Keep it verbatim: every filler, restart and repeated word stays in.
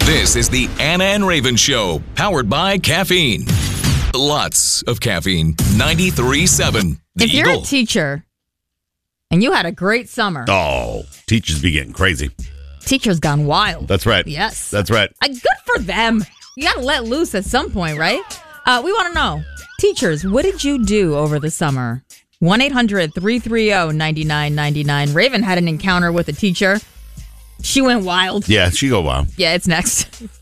This is the Anna and Raven Show, powered by caffeine. Lots of caffeine. ninety-three point seven. The if you're Eagle. a teacher and you had a great summer, Oh, teachers be getting crazy. teachers gone wild. That's right. Yes. That's right. Uh, good for them. You got to let loose at some point, right? Uh, we want to know, teachers, what did you do over the summer? one eight hundred three three zero nine nine nine nine. Raven had an encounter with a teacher. She went wild. Yeah, she go wild. Yeah, it's next.